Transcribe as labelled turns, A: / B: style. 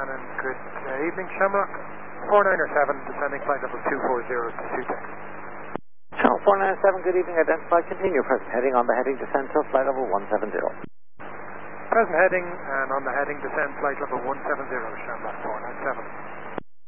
A: and good evening, Shamrock. 497, descending flight level 240 to Sutek.
B: Channel 497, good evening, identify, continue present heading on the heading descent to flight level 170.
A: Present heading and on the heading descent flight level 170, Shamrock 497.